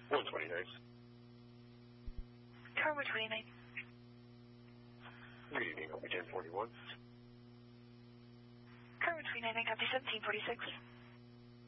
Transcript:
129. Tower 29. Good evening, I'll be 1041. Tower 29, I copy 1746.